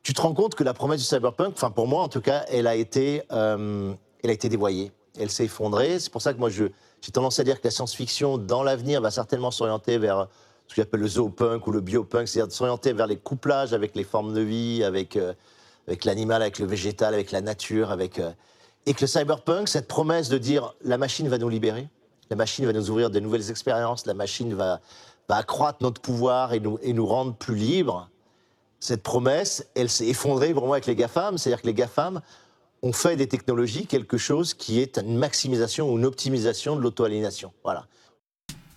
tu te rends compte que la promesse du cyberpunk, enfin pour moi en tout cas, elle a été dévoyée. Elle s'est effondrée. C'est pour ça que moi j'ai tendance à dire que la science-fiction dans l'avenir va certainement s'orienter vers ce que j'appelle le zoopunk ou le biopunk, c'est-à-dire de s'orienter vers les couplages avec les formes de vie, avec l'animal, avec le végétal, avec la nature, et que le cyberpunk, cette promesse de dire la machine va nous libérer, la machine va nous ouvrir de nouvelles expériences, la machine va accroître notre pouvoir et nous rendre plus libres. Cette promesse, elle s'est effondrée vraiment avec les GAFAM, c'est-à-dire que les GAFAM ont fait des technologies quelque chose qui est une maximisation ou une optimisation de l'auto-aliénation. Voilà.